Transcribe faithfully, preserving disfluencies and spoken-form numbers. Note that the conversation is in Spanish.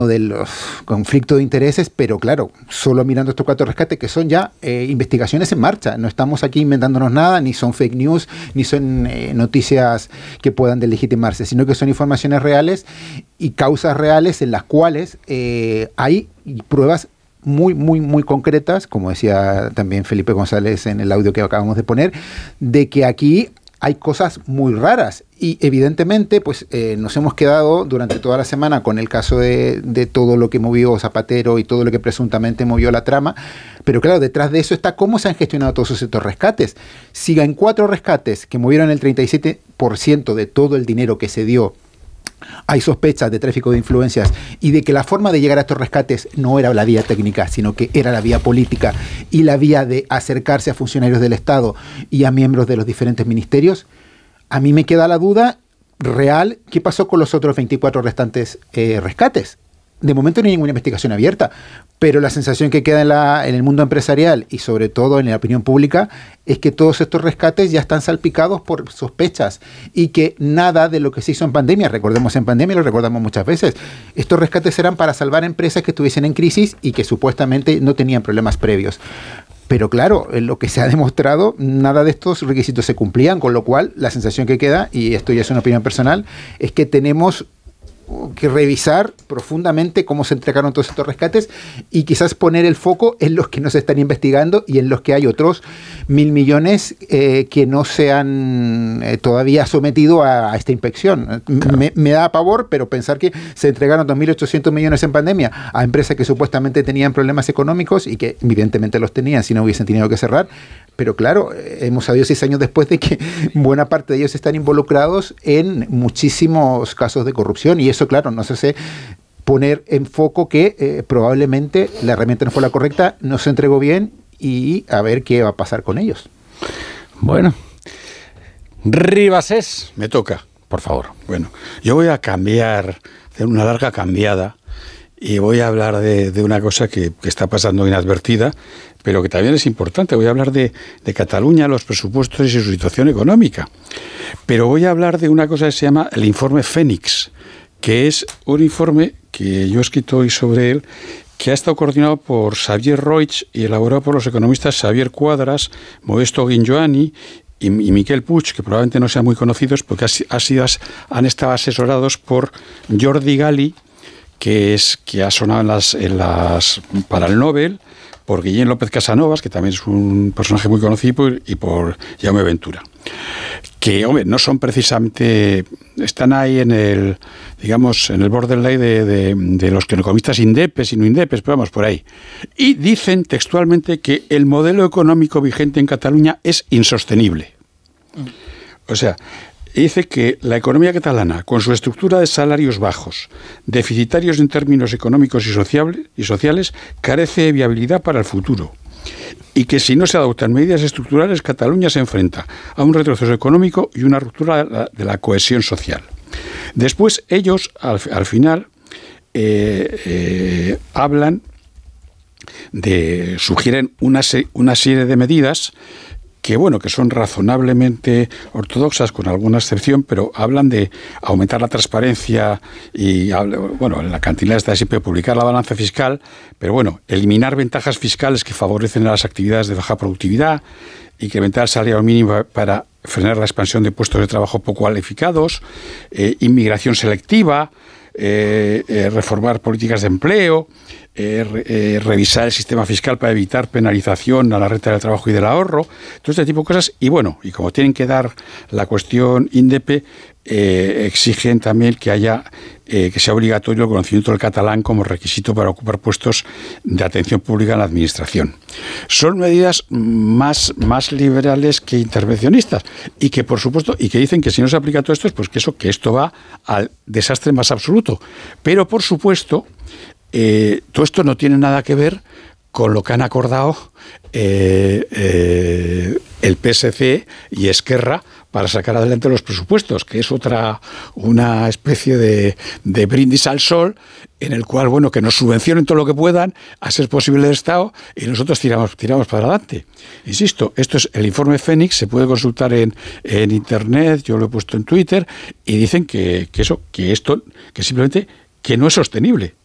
de los conflictos de intereses, pero claro, solo mirando estos cuatro rescates que son ya eh, investigaciones en marcha. No estamos aquí inventándonos nada, ni son fake news, ni son eh, noticias que puedan delegitimarse, sino que son informaciones reales y causas reales en las cuales eh, hay pruebas muy, muy, muy concretas, como decía también Felipe González en el audio que acabamos de poner, de que aquí hay cosas muy raras y evidentemente pues eh, nos hemos quedado durante toda la semana con el caso de, de todo lo que movió Zapatero y todo lo que presuntamente movió la trama, pero claro, detrás de eso está cómo se han gestionado todos estos rescates. Si en cuatro rescates que movieron el treinta y siete por ciento de todo el dinero que se dio, hay sospechas de tráfico de influencias y de que la forma de llegar a estos rescates no era la vía técnica, sino que era la vía política y la vía de acercarse a funcionarios del Estado y a miembros de los diferentes ministerios, a mí me queda la duda real, ¿qué pasó con los otros veinticuatro restantes eh, rescates? De momento no hay ninguna investigación abierta, pero la sensación que queda en, la, en el mundo empresarial y sobre todo en la opinión pública es que todos estos rescates ya están salpicados por sospechas y que nada de lo que se hizo en pandemia, recordemos en pandemia, lo recordamos muchas veces, estos rescates eran para salvar empresas que estuviesen en crisis y que supuestamente no tenían problemas previos. Pero claro, en lo que se ha demostrado, nada de estos requisitos se cumplían, con lo cual la sensación que queda, y esto ya es una opinión personal, es que tenemos que revisar profundamente cómo se entregaron todos estos rescates y quizás poner el foco en los que no se están investigando y en los que hay otros mil millones eh, que no se han eh, todavía sometido a, a esta inspección. Claro. Me, me da pavor, pero pensar que se entregaron dos mil ochocientos millones en pandemia a empresas que supuestamente tenían problemas económicos y que evidentemente los tenían si no hubiesen tenido que cerrar. Pero claro, hemos sabido seis años después de que buena parte de ellos están involucrados en muchísimos casos de corrupción y eso, claro, nos hace poner en foco que eh, probablemente la herramienta no fue la correcta, no se entregó bien y a ver qué va a pasar con ellos. Bueno, Ribasés, me toca, por favor. Bueno, yo voy a cambiar, hacer una larga cambiada y voy a hablar de, de una cosa que, que está pasando inadvertida, pero que también es importante. Voy a hablar de, de Cataluña, los presupuestos y su situación económica. Pero voy a hablar de una cosa que se llama el informe Fénix, que es un informe que yo he escrito hoy sobre él, que ha estado coordinado por Xavier Roig y elaborado por los economistas Xavier Cuadras, Modesto Guinjoani y, y Miquel Puig, que probablemente no sean muy conocidos porque ha, ha sido, han estado asesorados por Jordi Gali, que es que ha sonado en las, en las para el Nobel, por Guillén López Casanovas, que también es un personaje muy conocido, y por Jaume Ventura. Que, hombre, no son precisamente, están ahí en el, digamos, en el borderline de, de, de los economistas indepes y no indepes, pero vamos, por ahí. Y dicen textualmente que el modelo económico vigente en Cataluña es insostenible. O sea, dice que la economía catalana, con su estructura de salarios bajos, deficitarios en términos económicos y, sociable, y sociales, carece de viabilidad para el futuro. Y que si no se adoptan medidas estructurales, Cataluña se enfrenta a un retroceso económico y una ruptura de la, de la cohesión social. Después, ellos, al, al final, eh, eh, hablan de, sugieren una, una serie de medidas que bueno, que son razonablemente ortodoxas con alguna excepción, pero hablan de aumentar la transparencia y, bueno, la cantinela está siempre publicar la balanza fiscal, pero bueno, eliminar ventajas fiscales que favorecen a las actividades de baja productividad, incrementar el salario mínimo para frenar la expansión de puestos de trabajo poco cualificados, eh, inmigración selectiva, eh, eh, reformar políticas de empleo, Eh, re, eh, revisar el sistema fiscal para evitar penalización a la renta del trabajo y del ahorro, todo este tipo de cosas. Y bueno, y como tienen que dar la cuestión índepe, eh, exigen también que haya eh, que sea obligatorio el conocimiento del catalán como requisito para ocupar puestos de atención pública en la administración. Son medidas más, más liberales que intervencionistas y que por supuesto, y que dicen que si no se aplica todo esto, pues que eso, que esto va al desastre más absoluto. Pero por supuesto, Eh, todo esto no tiene nada que ver con lo que han acordado eh, eh, el P S C y Esquerra para sacar adelante los presupuestos, que es otra, una especie de, de brindis al sol, en el cual, bueno, que nos subvencionen todo lo que puedan, a ser posible del Estado, y nosotros tiramos, tiramos para adelante. Insisto, esto es el informe Fénix, se puede consultar en, en Internet, yo lo he puesto en Twitter, y dicen que, que eso, que esto, que simplemente, que no es sostenible.